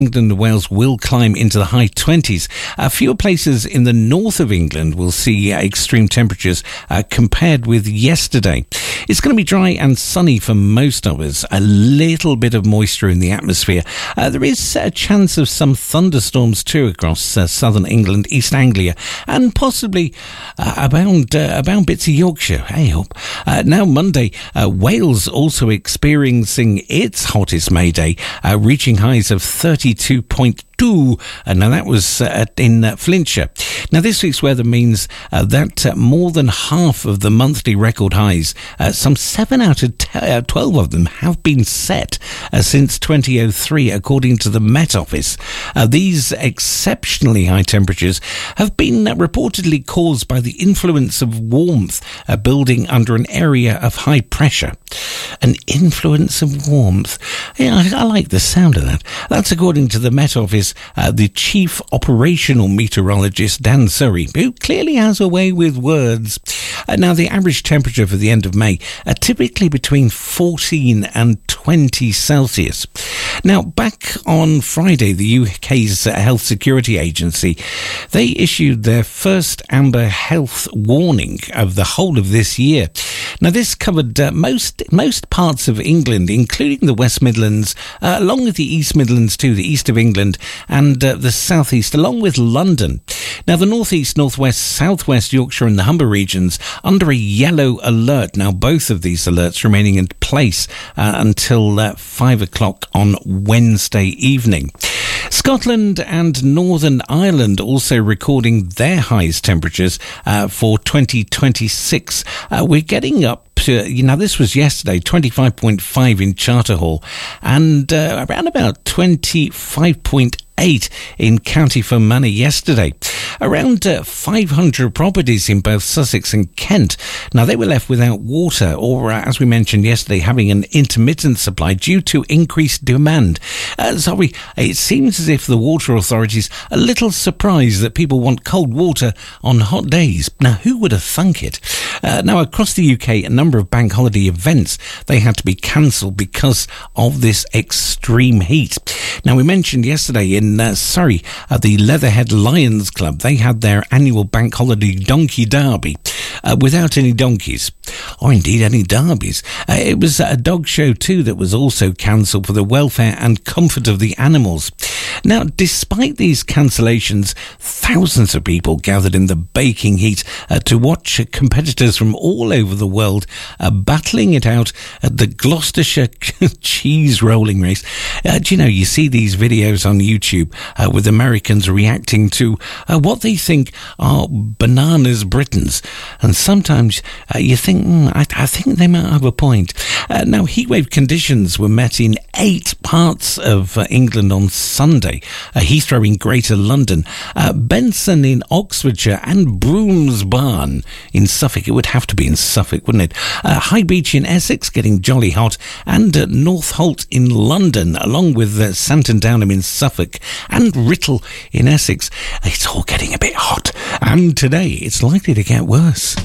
England and Wales will climb into the high 20s. Fewer places in the north of England will see extreme temperatures compared with yesterday. It's going to be dry and sunny for most of us. A little bit of moisture in the atmosphere. There is a chance of some thunderstorms too across southern England, East Anglia, and possibly around bits of Yorkshire. Hey up. Now Monday, Wales also experiencing its hottest May Day, reaching highs of 32.2. Now that was in Flintshire. Now this week's weather means that more than half of the monthly record highs, some 7 out of 12 of them, have been set since 2003, according to the Met Office. These exceptionally high temperatures have been reportedly caused by the influence of warmth building under an area of high pressure. An influence of warmth. Yeah, I like the sound of that. That's according to the Met Office. The chief operational meteorologist, Dan Surrey, who clearly has a way with words. Now, the average temperature for the end of May are typically between 14 and 20 Celsius. Now, back on Friday, the UK's Health Security Agency, they issued their first amber health warning of the whole of this year. Now, this covered most parts of England, including the West Midlands, along with the East Midlands too, the east of England, and the southeast, along with London. Now, the northeast, northwest, southwest Yorkshire and the Humber regions under a yellow alert. Now, both of these alerts remaining in place until 5 o'clock on Wednesday evening. Scotland and Northern Ireland also recording their highest temperatures for 2026. We're getting up to, this was yesterday, 25.5 in Charterhall and around about 25.8 in County Fermanagh yesterday. Around 500 properties in both Sussex and Kent. Now, they were left without water or, as we mentioned yesterday, having an intermittent supply due to increased demand. It seems as if the water authorities are a little surprised that people want cold water on hot days. Now, who would have thunk it? Now, across the UK, a number of bank holiday events, they had to be cancelled because of this extreme heat. Now, we mentioned yesterday in Surrey, the Leatherhead Lions Club, they had their annual bank holiday donkey derby without any donkeys, or indeed any derbies. It was a dog show too that was also cancelled for the welfare and comfort of the animals. Now, despite these cancellations, thousands of people gathered in the baking heat to watch competitors from all over the world battling it out at the Gloucestershire cheese rolling race. You see these videos on YouTube with Americans reacting to what they think are bananas Britons. And sometimes you think, I think they might have a point. Now, heatwave conditions were met in 8 parts of England on Sunday. Heathrow in Greater London, Benson in Oxfordshire, and Broomsbarn in Suffolk. It would have to be in Suffolk, wouldn't it? High Beach in Essex getting jolly hot, and Northolt in London, along with Santon Downham in Suffolk, and Writtle in Essex. It's all getting a bit hot, and today it's likely to get worse.